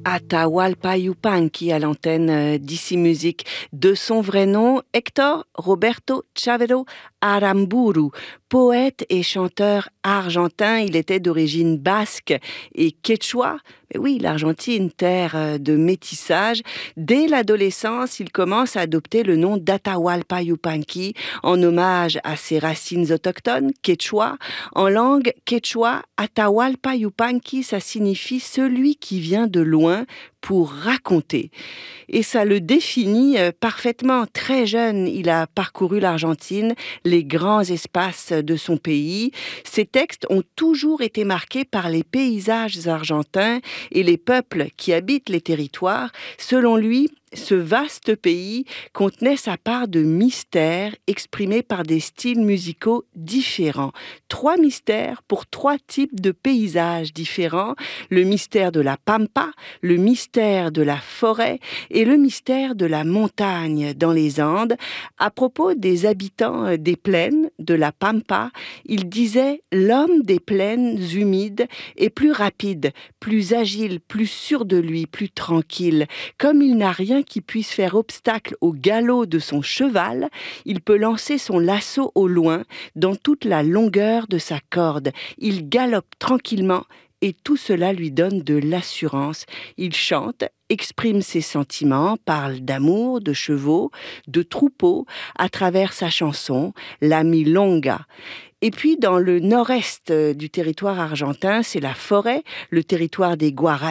Atahualpa Yupanqui à l'antenne d'Ici Musique. De son vrai nom, Héctor Roberto Chavero Aramburu, poète et chanteur argentin. Il était d'origine basque et quechua. Mais oui, l'Argentine, terre de métissage. Dès l'adolescence, il commence à adopter le nom d'Atahualpa Yupanqui en hommage à ses racines autochtones, quechua. En langue quechua, Atahualpa Yupanqui, ça signifie celui qui vient de loin pour raconter. Et ça le définit parfaitement. Très jeune, il a parcouru l'Argentine, les grands espaces de son pays. Ses textes ont toujours été marqués par les paysages argentins et les peuples qui habitent les territoires. Selon lui, ce vaste pays contenait sa part de mystère exprimés par des styles musicaux différents. 3 mystères pour 3 types de paysages différents. Le mystère de la pampa, le mystère de la forêt et le mystère de la montagne dans les Andes. À propos des habitants des plaines de la pampa, il disait « L'homme des plaines humides est plus rapide, plus agile, plus sûr de lui, plus tranquille. Comme il n'a rien qui puisse faire obstacle au galop de son cheval, il peut lancer son lasso au loin dans toute la longueur de sa corde. Il galope tranquillement et tout cela lui donne de l'assurance. Il chante, exprime ses sentiments, parle d'amour, de chevaux, de troupeaux à travers sa chanson, la milonga. Et puis dans le nord-est du territoire argentin, c'est la forêt, le territoire des Guaranis.